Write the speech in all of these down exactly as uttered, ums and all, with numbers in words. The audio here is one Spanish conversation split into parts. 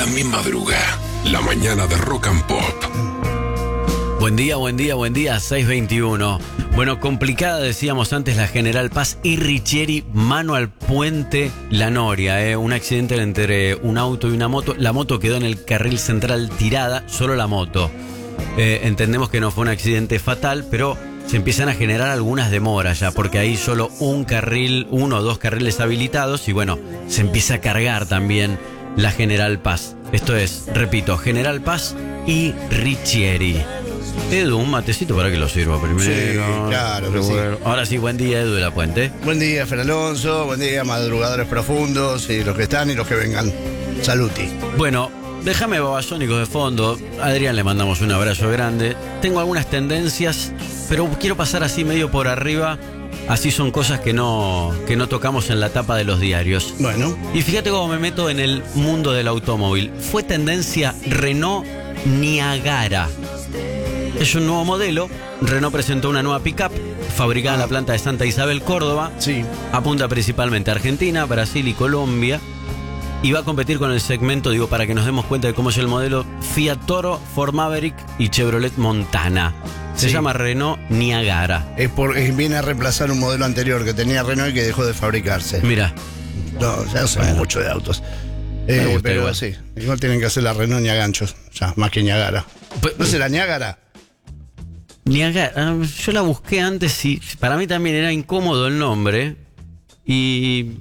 también madruga. La mañana de Rock and Pop. Buen día, buen día, buen día, seis veintiuno. Bueno, complicada, decíamos antes, la General Paz y Ricchieri, mano al puente La Noria. Eh. Un accidente entre un auto y una moto. La moto quedó en el carril central tirada, solo la moto. Eh, entendemos que no fue un accidente fatal, pero se empiezan a generar algunas demoras ya, porque hay solo un carril, uno o dos carriles habilitados, y bueno, se empieza a cargar también la General Paz. Esto es, repito, General Paz y Ricchieri. Edu, un matecito para que lo sirva primero. Sí, claro que sí. Ahora sí, buen día, Edu de la Puente. Buen día, Fer Alonso. Buen día, madrugadores profundos y los que están y los que vengan. Saluti. Bueno, déjame babasónicos de fondo. A Adrián le mandamos un abrazo grande. Tengo algunas tendencias, pero quiero pasar así medio por arriba. Así son cosas que no, que no tocamos en la tapa de los diarios. Bueno. Y fíjate cómo me meto en el mundo del automóvil. Fue tendencia Renault Niagara. Es un nuevo modelo. Renault presentó una nueva pick-up fabricada en la planta de Santa Isabel, Córdoba. Sí. Apunta principalmente a Argentina, Brasil y Colombia. Y va a competir con el segmento, digo, para que nos demos cuenta de cómo es el modelo, Fiat Toro, Ford Maverick y Chevrolet Montana. Se Sí. llama Renault Niagara. Es por, es- viene a reemplazar un modelo anterior que tenía Renault y que dejó de fabricarse. Mira, No, ya sé Bueno. mucho de autos. Me Eh, gusta pero igual. sí, igual tienen que hacer la Renault Niaganchos. Ya, más que Niagara. Pues- ¿No será Niagara? Niagara, ah, yo la busqué antes y para mí también era incómodo el nombre. Y...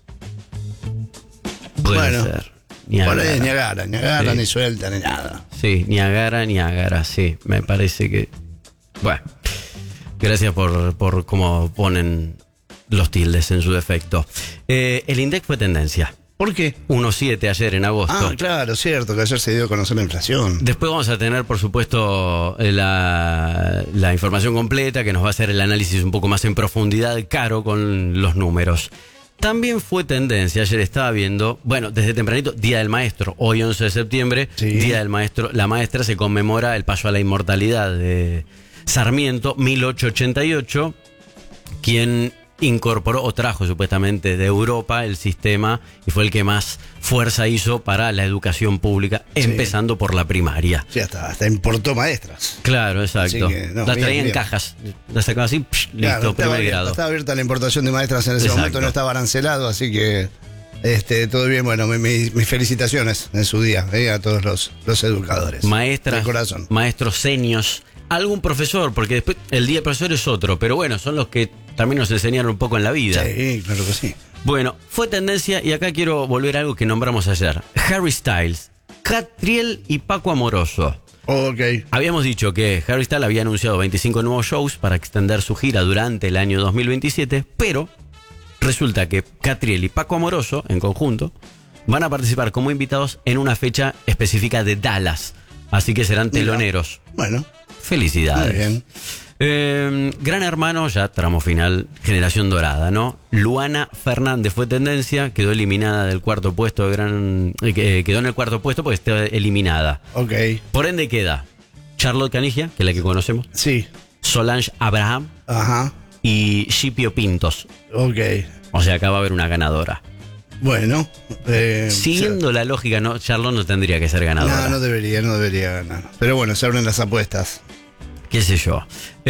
Puede Bueno, ser. Por ahí es Niagara. Niagara Sí. ni suelta ni nada. Sí, Niagara, Niagara, sí. Me parece que... Bueno, gracias por, por cómo ponen los tildes en su defecto. Eh, el Index fue tendencia. ¿Por qué? uno coma siete ayer en agosto. Ah, claro, cierto, que ayer se dio a conocer la inflación. Después vamos a tener, por supuesto, la, la información completa, que nos va a hacer el análisis un poco más en profundidad, Caro, con los números. También fue tendencia, ayer estaba viendo, bueno, desde tempranito, Día del Maestro, hoy once de septiembre, Sí. Día del Maestro. La maestra se conmemora el paso a la inmortalidad de Sarmiento, mil ochocientos ochenta y ocho, quien incorporó o trajo supuestamente de Europa el sistema y fue el que más fuerza hizo para la educación pública, Sí. empezando por la primaria. Sí, hasta, hasta importó maestras. Claro, exacto. Así que, no, las bien, traían en bien. cajas, las sacaban así, psh, listo, Claro, estaba, primer abierta, grado. estaba abierta la importación de maestras en ese Exacto. momento, no estaba arancelado, así que este, todo bien. Bueno, mi- mi- mis felicitaciones en su día eh, a todos los, los educadores. Maestras, De corazón. maestros senios, algún profesor, porque después el día del profesor es otro, pero bueno, son los que también nos enseñaron un poco en la vida. Sí, claro que sí. Bueno, fue tendencia y acá quiero volver a algo que nombramos ayer. Harry Styles, Catriel y Paco Amoroso. Ok. Habíamos dicho que Harry Styles había anunciado veinticinco nuevos shows para extender su gira durante el año dos mil veintisiete, pero resulta que Catriel y Paco Amoroso, en conjunto, van a participar como invitados en una fecha específica de Dallas. Así que serán Mira. teloneros. Bueno, Felicidades. muy bien. Eh, Gran Hermano, ya tramo final, generación dorada, ¿no? Luana Fernández fue tendencia, quedó eliminada del cuarto puesto de Gran... eh, quedó en el cuarto puesto porque está eliminada. Ok. Por ende queda Charlotte Canigia, que es la que conocemos, Sí. Solange Abraham Ajá. y Scipio Pintos. Ok. O sea, acá va a haber una ganadora. Bueno. Eh, Siguiendo la lógica, no, Charlotte no tendría que ser ganadora. No, no debería, no debería ganar. Pero bueno, se abren las apuestas. Qué sé yo.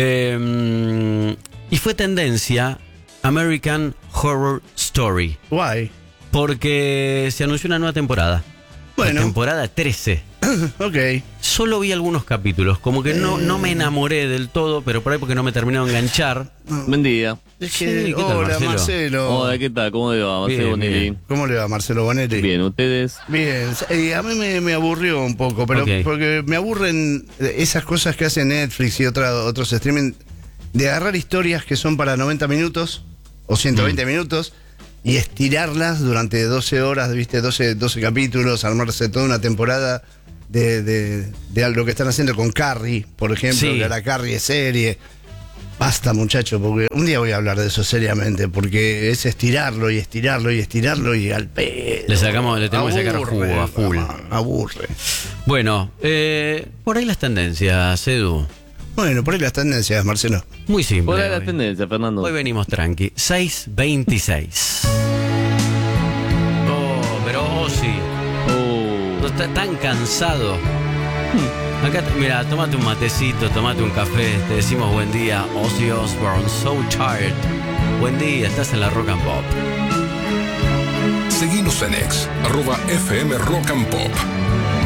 Eh, y fue tendencia American Horror Story. Guay. Porque se anunció una nueva temporada. Bueno. La temporada trece. Ok. Solo vi algunos capítulos. Como que no, no me enamoré del todo, pero por ahí porque no me terminó de enganchar. Buen día. Es Sí, que- ¿qué tal, hola, Marcelo? Marcelo. Hola, ¿qué tal? ¿Cómo le va, Marcelo Bien, Bonelli? bien. ¿Cómo le va, Marcelo Bonetti? Bien, ¿ustedes? Bien, eh, a mí me, me aburrió un poco, pero Ok. porque me aburren esas cosas que hace Netflix y otra, otros streaming de agarrar historias que son para noventa minutos o ciento veinte Mm. minutos y estirarlas durante doce horas, viste, doce, doce capítulos, armarse toda una temporada de, de, de lo que están haciendo con Carrie, por ejemplo, Sí. que ahora Carrie es serie. Basta, muchacho, porque un día voy a hablar de eso seriamente, porque es estirarlo y estirarlo y estirarlo y al pedo. Le sacamos- le tenemos que sacar Aburre, jugo a full. mamá, Aburre. Bueno, eh, por ahí las tendencias, Edu. Bueno, por ahí las tendencias, Marcelo. Muy simple. ¿Cuál es la hoy. tendencia, Fernando? Hoy venimos tranqui. seis veintiséis. Oh, pero Ozzy. Oh, cuando estás tan cansado. Acá, mira, tómate un matecito, tómate un café. Te decimos buen día, Ozzy Osbourne, So Tired. Buen día, estás en la Rock and Pop. Seguinos en X, arroba F M Rock and Pop.